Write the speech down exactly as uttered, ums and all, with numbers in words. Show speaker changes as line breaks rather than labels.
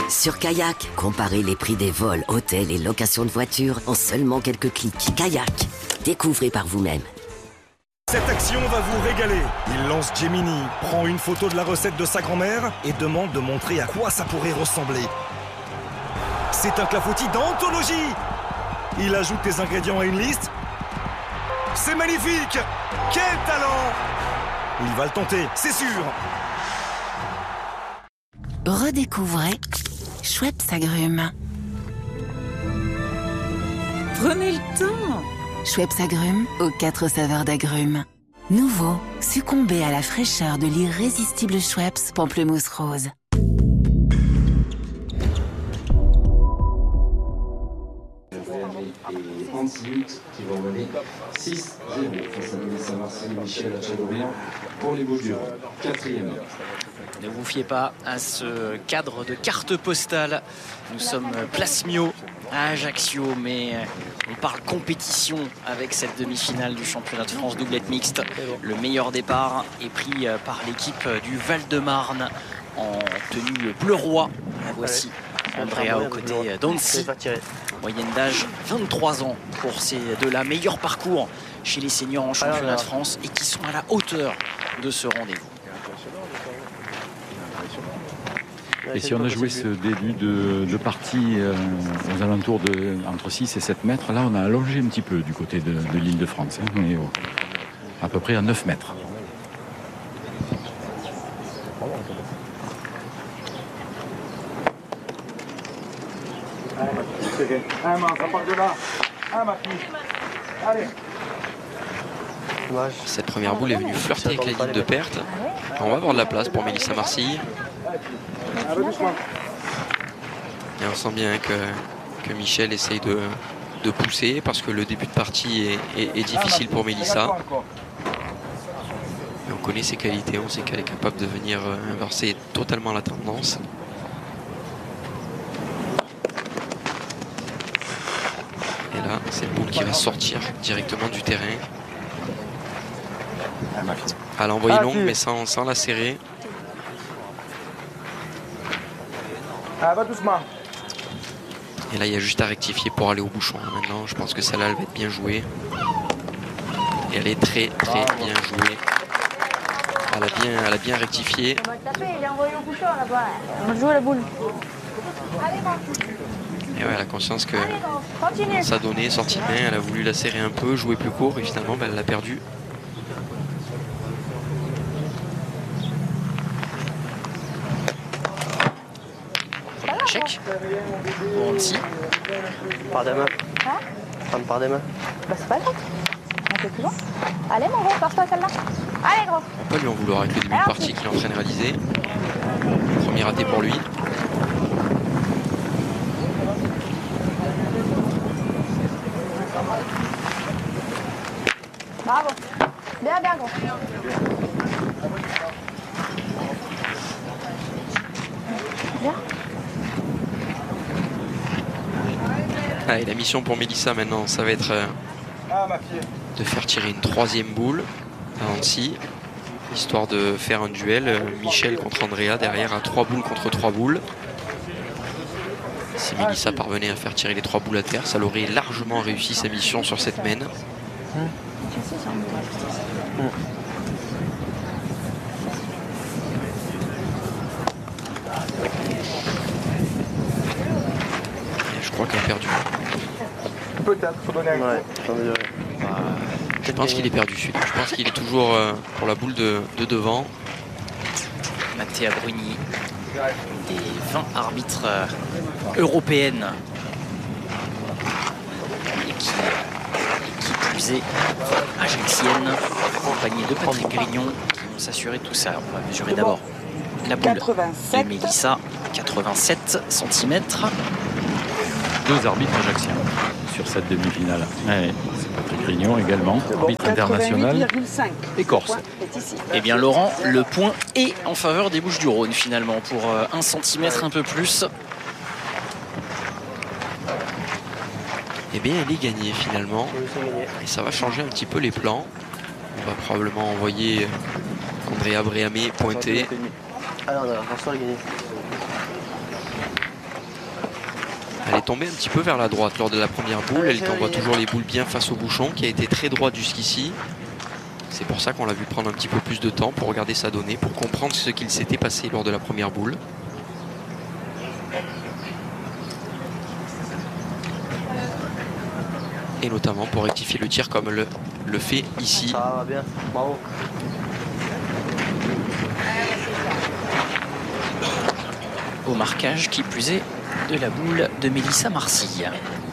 Sur Kayak, comparez les prix des vols, hôtels et locations de voitures en seulement quelques clics. Kayak, découvrez par vous-même.
Cette action va vous régaler. Il lance Gemini, prend une photo de la recette de sa grand-mère et demande de montrer à quoi ça pourrait ressembler. C'est un clafoutis d'anthologie. Il ajoute des ingrédients à une liste. C'est magnifique! Quel talent! Il va le tenter, c'est sûr.
Redécouvrez Schweppes Agrumes.
Prenez le temps.
Schweppes Agrumes aux quatre saveurs d'agrumes. Nouveau, succombez à la fraîcheur de l'irrésistible Schweppes Pamplemousse Rose.
Qui vont mener six zéro face à Mélissa Marseille, Michel Achadorian pour les Bouches-du-Rhône. Quatrième.
Ne vous fiez pas à ce cadre de carte postale. Nous sommes place Mio à Ajaccio, mais on parle compétition avec cette demi-finale du championnat de France doublette mixte. Le meilleur départ est pris par l'équipe du Val-de-Marne en tenue bleu roi. La voici, Andrea aux côtés d'Annecy. Moyenne d'âge vingt-trois ans pour ces deux-là. Meilleur parcours chez les seniors en championnat de France et qui sont à la hauteur de ce rendez-vous.
Et si on a joué ce début de, de partie euh, aux alentours de entre six et sept mètres, là on a allongé un petit peu du côté de, de l'île de France. Hein, on est au, à peu près à neuf mètres.
Cette première boule est venue flirter avec la ligne de perte. On va avoir de la place pour Mélissa Marseille. Et on sent bien que, que Michel essaye de, de pousser parce que le début de partie est, est, est difficile pour Mélissa. Et on connaît ses qualités, on sait qu'elle est capable de venir inverser totalement la tendance. Et là, c'est le boule qui va sortir directement du terrain. Elle a envoyé longue mais sans, sans la serrer. Et là il y a juste à rectifier pour aller au bouchon. Maintenant je pense que celle-là elle va être bien jouée. Et elle est très très bien jouée. Elle a bien, elle a bien rectifié. Et ouais, elle a conscience que ça donnait, sortie de main, elle a voulu la serrer un peu, jouer plus court et finalement bah, elle l'a perdu.
Check pour Annecy.
Par des mains. Hein? Prendre par des mains.
Bah c'est pas grave. Un peu plus loin. Allez mon gros, pars-toi celle-là. Allez gros.
On peut pas lui en vouloir avec le début de partie qu'il est en train de réaliser. Premier raté pour lui.
Bravo. Bien, bien gros. Bien.
Ah, et la mission pour Mélissa maintenant, ça va être euh, de faire tirer une troisième boule à Annecy, histoire de faire un duel euh, Michel contre Andrea derrière à trois boules contre trois boules. Si Mélissa parvenait à faire tirer les trois boules à terre, ça l'aurait largement réussi sa mission sur cette mène. Je crois qu'elle a perdu.
Peut-être, faut donner un ouais,
euh, Je pense qu'il est perdu celui-là. Je pense qu'il est toujours euh, pour la boule de, de devant.
Mathéa Bruni, des vingt arbitres euh, européennes. Et qui, et qui plus est ajaxienne, accompagnée de Patrick Grignon, qui vont s'assurer de tout ça. On va mesurer d'abord la boule de Mélissa, quatre-vingt-sept centimètres.
Deux arbitres ajaxiens sur cette demi-finale. Ouais, c'est Patrick Grignon également, arbitre international et corse.
Eh bien Laurent, le point est en faveur des Bouches-du-Rhône finalement pour un centimètre un peu plus.
Eh bien elle est gagnée finalement. Et ça va changer un petit peu les plans. On va probablement envoyer Andrea Bréhamé pointer.
Alors, Vincent est gagné.
Elle est tombée un petit peu vers la droite lors de la première boule. Elle envoie toujours les boules bien face au bouchon qui a été très droit jusqu'ici. C'est pour ça qu'on l'a vu prendre un petit peu plus de temps pour regarder sa donnée, pour comprendre ce qu'il s'était passé lors de la première boule. Et notamment pour rectifier le tir comme le, le fait ici.
Ça va bien, bravo.
Au marquage qui plus est de la boule de Mélissa Marcy.